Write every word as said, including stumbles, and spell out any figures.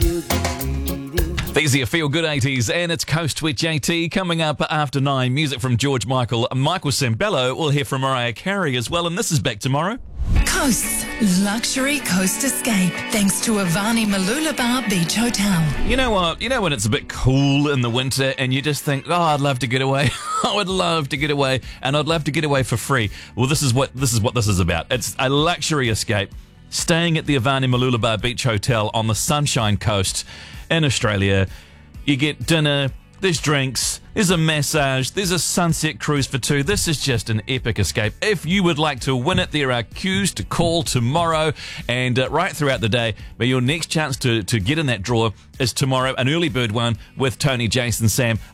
These are your Feel Good eighties, and it's Coast with J T. Coming up after nine, music from George Michael. Michael Sembello. We'll hear from Mariah Carey as well, and this is back tomorrow. Coast's luxury coast escape, thanks to Avani Mooloolaba Beach Hotel. You know what? You know when it's a bit cool in the winter and you just think, oh, I'd love to get away. I would love to get away, and I'd love to get away for free. Well, this is what this is what this is about. It's a luxury escape, staying at the Avani Mooloolaba Beach Hotel on the Sunshine Coast in Australia. You get dinner, there's drinks, there's a massage, there's a sunset cruise for two. This is just an epic escape. If you would like to win it, there are queues to call tomorrow and uh, right throughout the day. But your next chance to, to get in that draw is tomorrow, an early bird one with Tony, Jason, Sam,